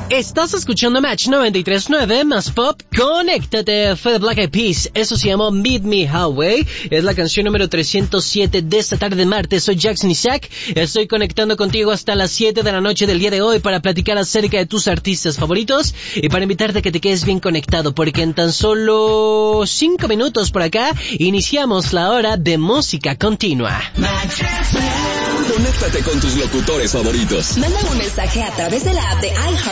Estás escuchando Match 93.9 más pop. Conéctate, fue de Black Eyed Peas. Eso se llamó Meet Me Halfway. Es la canción número 307 de esta tarde de martes. Soy Jackson Isaac. Estoy conectando contigo hasta las 7 de la noche del día de hoy para platicar acerca de tus artistas favoritos y para invitarte a que te quedes bien conectado, porque en tan solo 5 minutos por acá iniciamos la hora de música continua. Conéctate con tus locutores favoritos. Manda un mensaje a través de la app de iHeart